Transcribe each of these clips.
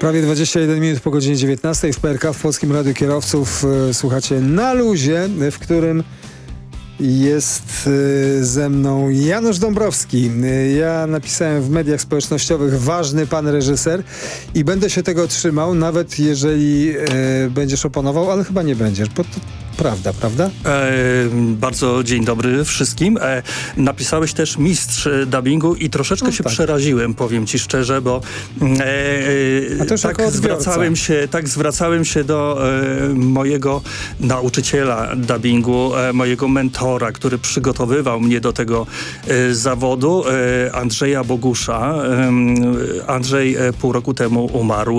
Prawie 21 minut po godzinie 19 w PRK, w Polskim Radiu Kierowców. Słuchacie Na Luzie, w którym jest ze mną Janusz Dąbrowski. Ja napisałem w mediach społecznościowych ważny pan reżyser i będę się tego trzymał, nawet jeżeli będziesz oponował, ale chyba nie będziesz, bo to prawda? Bardzo dzień dobry wszystkim. Napisałeś też mistrz dubbingu i troszeczkę się przeraziłem, powiem ci szczerze, bo zwracałem się do mojego nauczyciela dubbingu, mojego mentora, który przygotowywał mnie do tego zawodu, Andrzeja Bogusza. Andrzej pół roku temu umarł,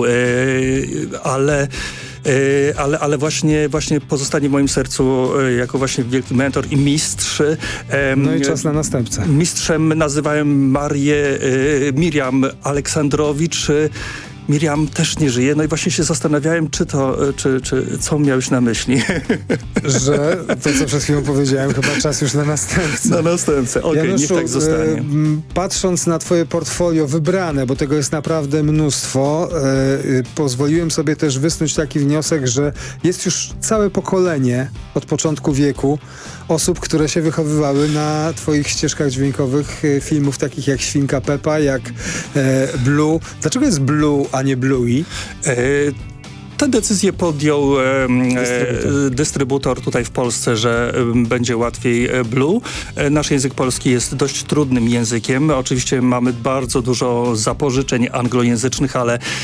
ale właśnie pozostanie w moim sercu jako właśnie wielki mentor i mistrz. No i czas na następcę. Mistrzem nazywałem Miriam Aleksandrowicz. Miriam też nie żyje, no i właśnie się zastanawiałem, czy co miałeś na myśli. Że to, co przed chwilą powiedziałem, chyba czas już na następcę. Na następcę, okej, niech tak zostanie. Patrząc na twoje portfolio wybrane, bo tego jest naprawdę mnóstwo, pozwoliłem sobie też wysnuć taki wniosek, że jest już całe pokolenie od początku wieku osób, które się wychowywały na twoich ścieżkach dźwiękowych filmów takich jak Świnka Peppa, jak Blue. Dlaczego jest Blue, a nie Bluey? Tę decyzję podjął dystrybutor tutaj w Polsce, że będzie łatwiej Blue. Nasz język polski jest dość trudnym językiem. Oczywiście mamy bardzo dużo zapożyczeń anglojęzycznych,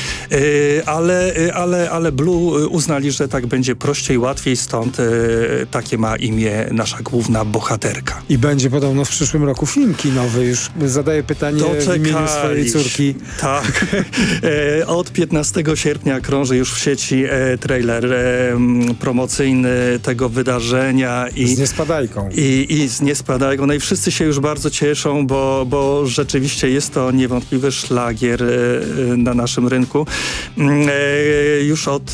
ale Blue uznali, że tak będzie prościej, łatwiej, stąd takie ma imię nasza główna bohaterka. I będzie podobno w przyszłym roku film kinowy. Już zadaję pytanie w imieniu swojej córki. Tak. Od 15 sierpnia krąży już w sieci trailer promocyjny tego wydarzenia. Z Niespadajką. I z Niespadajką. No i wszyscy się już bardzo cieszą, bo rzeczywiście jest to niewątpliwy szlagier na naszym rynku. Już od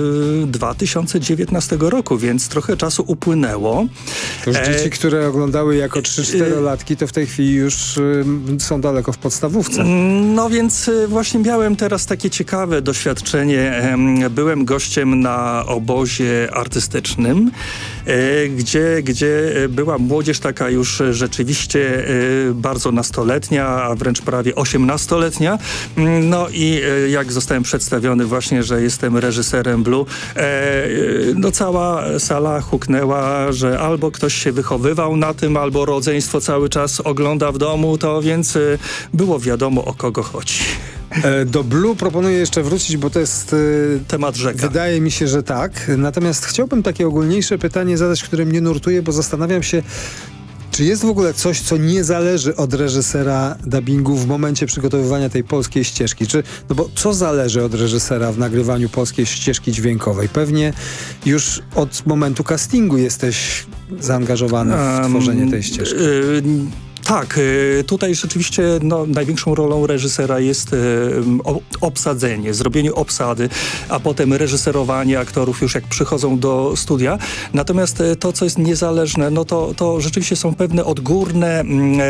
2019 roku, więc trochę czasu upłynęło. To już dzieci, które oglądały jako 3-4-latki, to w tej chwili już są daleko w podstawówce. No więc właśnie miałem teraz takie ciekawe doświadczenie. Byłem gościem na obozie artystycznym, gdzie była młodzież taka już rzeczywiście bardzo nastoletnia, a wręcz prawie 18-letnia. No i jak zostałem przedstawiony właśnie, że jestem reżyserem Blue, no cała sala huknęła, że albo ktoś się wychowywał na tym, albo rodzeństwo cały czas ogląda w domu to, więc było wiadomo, o kogo chodzi. Do Blue proponuję jeszcze wrócić, bo to jest temat rzeka. Wydaje mi się, że tak. Natomiast chciałbym takie ogólniejsze pytanie zadać, które mnie nurtuje, bo zastanawiam się, czy jest w ogóle coś, co nie zależy od reżysera dubbingu w momencie przygotowywania tej polskiej ścieżki? No bo co zależy od reżysera w nagrywaniu polskiej ścieżki dźwiękowej? Pewnie już od momentu castingu jesteś zaangażowany w tworzenie tej ścieżki. Tak, tutaj rzeczywiście największą rolą reżysera jest obsadzenie, zrobienie obsady, a potem reżyserowanie aktorów już jak przychodzą do studia. Natomiast to, co jest niezależne, no to rzeczywiście są pewne odgórne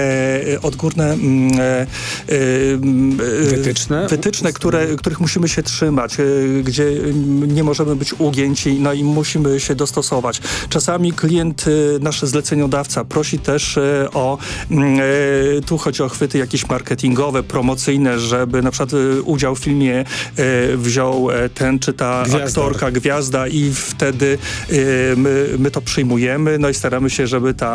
wytyczne, których musimy się trzymać, gdzie nie możemy być ugięci, no i musimy się dostosować. Czasami klient, nasz zleceniodawca prosi też tu chodzi o chwyty jakieś marketingowe, promocyjne, żeby na przykład udział w filmie wziął ten czy ta aktorka, gwiazda i wtedy my to przyjmujemy, no i staramy się, żeby ta